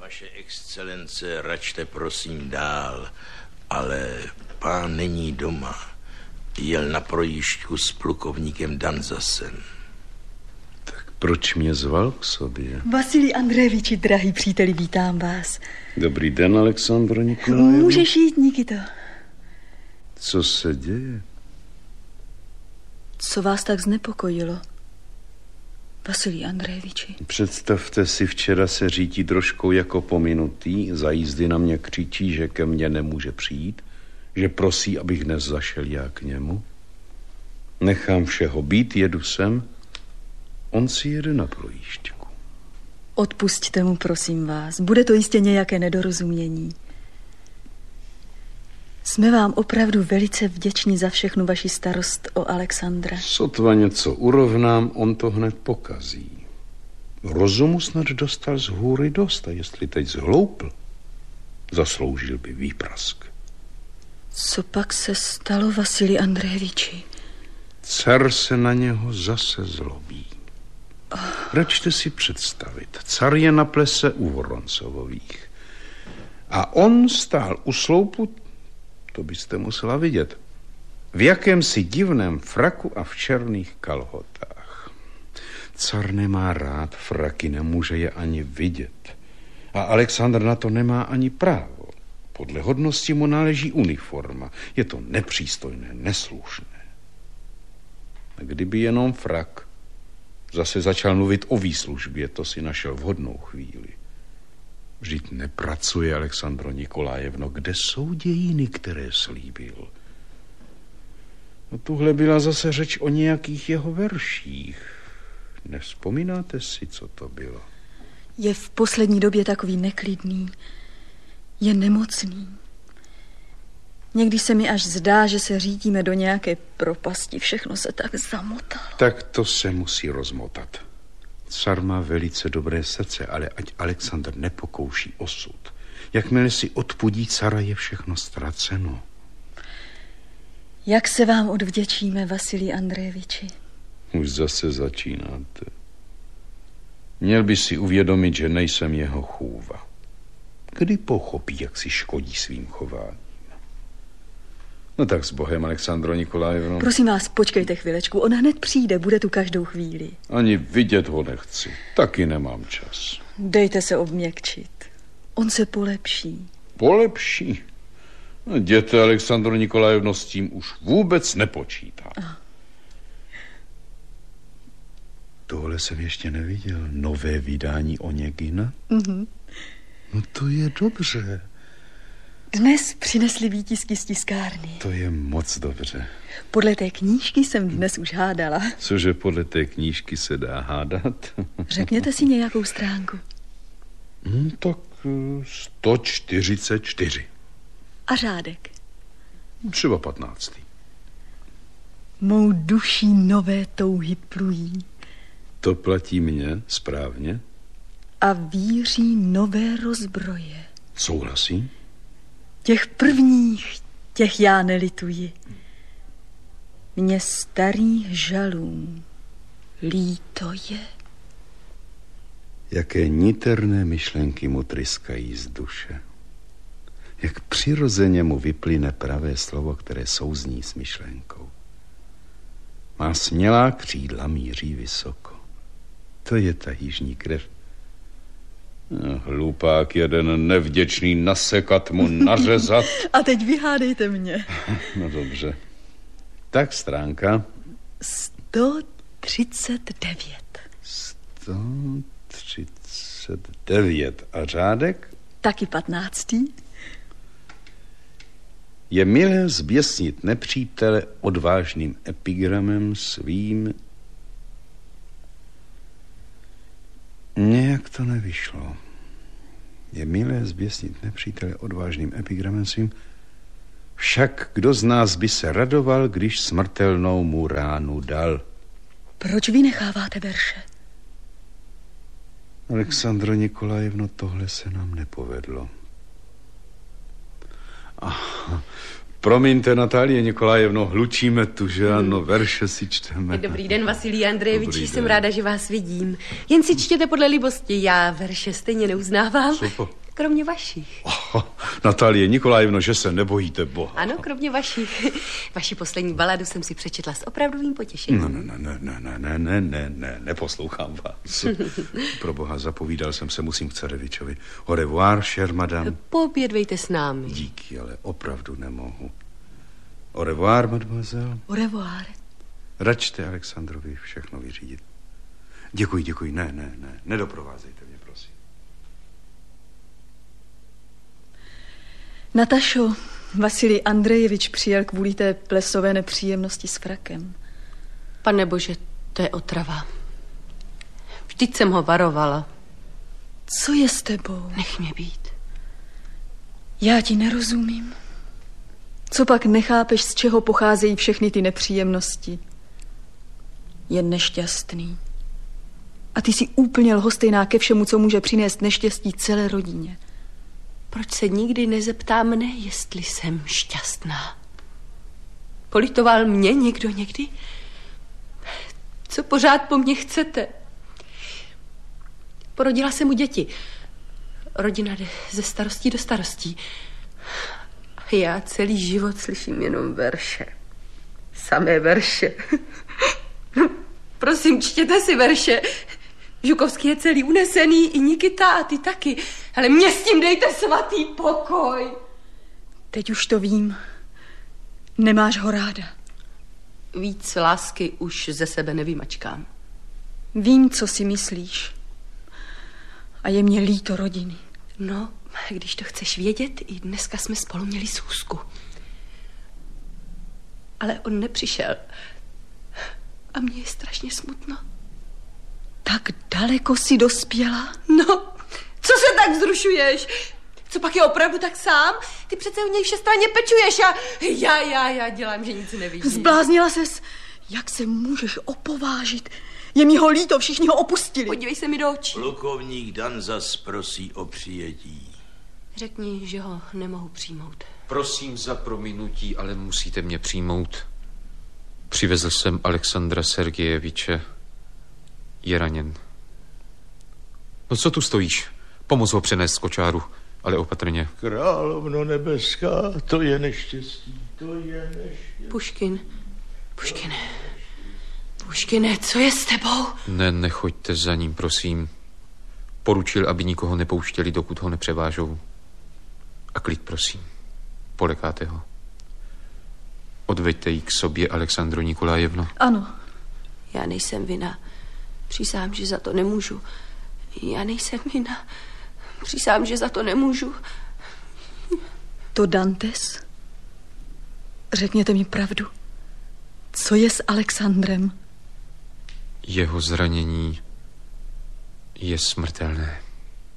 Vaše excelence, račte prosím dál, ale pán není doma. Jel na projížďku s plukovníkem Danzasem. Tak proč mě zval k sobě? Vasilij Andrejeviči, drahý příteli, vítám vás. Dobrý den, Alexandro Nikolajevno. Můžeš jít, Nikito. Co se děje? Co vás tak znepokojilo, Vasilij Andrejeviči? Představte si, včera se řítí troškou jako pominutý, za jízdy na mě křičí, že ke mně nemůže přijít, že prosí, abych dnes zašel já k němu. Nechám všeho být, jedu sem, on si jede na projížďku. Odpusťte mu, prosím vás, bude to jistě nějaké nedorozumění. Jsme vám opravdu velice vděční za všechnu vaši starost o Alexandra. Sotva něco urovnám, on to hned pokazí. Rozumu snad dostal z hůry dost, a jestli teď zhloupl, zasloužil by výprask. Co pak se stalo, Vasilij Andrejeviči? Car se na něho zase zlobí. Račte si představit, car je na plese u Voroncovových. A on stál u sloupu, to byste musela vidět, v jakémsi divném fraku a v černých kalhotách. Car nemá rád fraky, nemůže je ani vidět. A Alexandr na to nemá ani právo. Podle hodnosti mu náleží uniforma. Je to nepřístojné, neslušné. A kdyby jenom frak zase začal mluvit o výslužbě, to si našel vhodnou chvíli. Vždyť nepracuje, Alexandro Nikolajevno. Kde jsou dějiny, které slíbil? No, tuhle byla zase řeč o nějakých jeho verších. Nevzpomínáte si, co to bylo? Je v poslední době takový neklidný. Je nemocný. Někdy se mi až zdá, že se řítíme do nějaké propasti. Všechno se tak zamotalo. Tak to se musí rozmotat. Car má velice dobré srdce, ale ať Alexandr nepokouší osud. Jakmile si odpudí cara, je všechno ztraceno. Jak se vám odvděčíme, Vasilij Andrejeviči? Už zase začínáte. Měl by si uvědomit, že nejsem jeho chůva. Kdy pochopí, jak si škodí svým chováním? No tak s Bohem, Alexandro Nikolajevno. Prosím vás, počkejte chvilečku, on hned přijde, bude tu každou chvíli. Ani vidět ho nechci, taky nemám čas. Dejte se obměkčit, on se polepší. Polepší? No, jděte, Alexandro Nikolajevno, s tím už vůbec nepočítá. Tohle jsem ještě neviděl, nové vydání Oněgina. No to je dobře. Dnes přinesli výtisky z tiskárny. To je moc dobře. Podle té knížky jsem dnes už hádala. Cože podle té knížky se dá hádat? Řekněte si nějakou stránku. Tak 144. A řádek? Třeba 15. Mou duší nové touhy plují. To platí mně správně? A víří nové rozbroje. Souhlasím? Těch prvních, těch já nelituji. Mně starých žalů líto je. Jaké niterné myšlenky mu tryskají z duše. Jak přirozeně mu vyplyne pravé slovo, které souzní s myšlenkou. Má smělá křídla, míří vysoko. To je ta jižní krev. Hlupák jeden, nevděčný, nasekat mu, nařezat. A teď vyhádejte mě. No dobře. Tak stránka. 139. 139. A řádek? Taky 15. Je milé zběsnit nepřítele odvážným epigramem svým. Nějak to nevyšlo. Je milé zběsnit nepřítele odvážným epigramem svým. Však kdo z nás by se radoval, když smrtelnou mu ránu dal? Proč vy necháváte verše? Alexandro Nikolajevno, tohle se nám nepovedlo. Promiňte, Natálie Nikolajevno, hlučíme tu, že ano, verše si čteme. Dobrý den, Vasilij Andrejeviči, jsem ráda, že vás vidím. Jen si čtěte podle libosti, já verše stejně neuznávám. Super. Kromě vašich. Natálie Nikolajevno, že se nebojíte Boha. Ano, kromě vašich. Vaši poslední baladu jsem si přečetla s opravdovým potěšením. Ne, neposlouchám vás. Pro Boha, zapovídal jsem se, musím k Carevičovi. Au revoir, cher madame. Poobědvejte s námi. Díky, ale opravdu nemohu. Au revoir, mademoiselle. Au revoir. Račte Alexandrovi všechno vyřídit. Děkuji, ne, nedoprovázejte mě, prosím. Natašo, Vasilij Andrejevič přijel kvůli té plesové nepříjemnosti s frakem. Pane bože, to je otrava. Vždyť jsem ho varovala. Co je s tebou? Nech mě být. Já ti nerozumím. Co pak nechápeš, z čeho pocházejí všechny ty nepříjemnosti? Je nešťastný. A ty jsi úplně lhostejná ke všemu, co může přinést neštěstí celé rodině. Proč se nikdy nezeptá mne, jestli jsem šťastná? Politoval mě někdo někdy? Co pořád po mně chcete? Porodila jsem mu děti. Rodina jde ze starostí do starostí. Já celý život slyším jenom verše. Samé verše. Prosím, čtěte si verše. Žukovský je celý unesený, i Nikita a ty taky. Ale mě s tím dejte svatý pokoj. Teď už to vím. Nemáš ho ráda. Víc lásky už ze sebe nevymačkám. Vím, co si myslíš. A je mě líto rodiny. No, když to chceš vědět, i dneska jsme spolu měli schůzku. Ale on nepřišel. A mně je strašně smutno. Tak daleko si dospěla? No, co se tak vzrušuješ? Co pak je opravdu tak sám? Ty přece u něj všestranně pečuješ a já dělám, že nic nevidím. Zbláznila ses. Jak se můžeš opovážit? Je mi ho líto, všichni ho opustili. Podívej se mi do očí. Plukovník Dan zas prosí o přijetí. Řekni, že ho nemohu přijmout. Prosím za prominutí, ale musíte mě přijmout. Přivezl jsem Alexandra Sergejeviče. Je raněn. No co tu stojíš? Pomoz ho přenést z kočáru, ale opatrně. Královno nebeská, to je neštěstí. Puškine, co je s tebou? Nechoďte za ním, prosím. Poručil, aby nikoho nepouštěli, dokud ho nepřevážou. A klid, prosím. Polekáte ho. Odveďte ji k sobě, Alexandro Nikolajevno. Ano. Já nejsem vina. Přísahám, že za to nemůžu. Já nejsem vina. Přísahám, že za to nemůžu. To Dantes? Řekněte mi pravdu. Co je s Alexandrem? Jeho zranění je smrtelné.